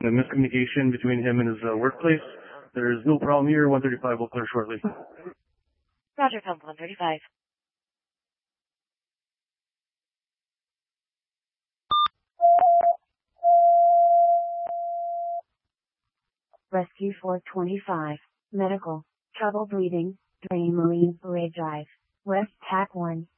A miscommunication between him and his workplace. There is no problem here. 135 will clear shortly. Roger, Pump 135. Rescue 425. Medical. Trouble breathing. Drain Marine Parade Drive. West TAC 1.